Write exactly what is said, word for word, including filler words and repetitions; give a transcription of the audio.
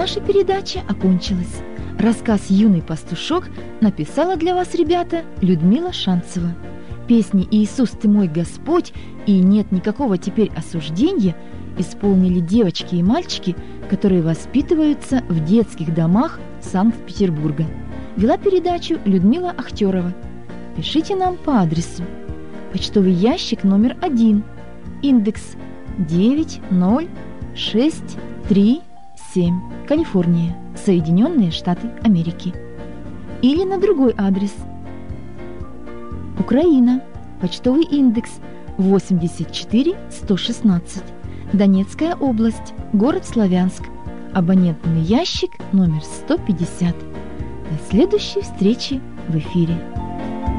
наша передача окончилась. Рассказ «Юный пастушок» написала для вас, ребята, Людмила Шанцева. Песни «Иисус, ты мой Господь» и «Нет никакого теперь осуждения» исполнили девочки и мальчики, которые воспитываются в детских домах Санкт-Петербурга. Вела передачу Людмила Ахтерова. Пишите нам по адресу: почтовый ящик номер один, индекс девять ноль шесть три семь, Калифорния, Соединенные Штаты Америки. Или на другой адрес: Украина, почтовый индекс восемьдесят четыре сто шестнадцать, Донецкая область, город Славянск, абонентный ящик номер сто пятьдесят. До следующей встречи в эфире.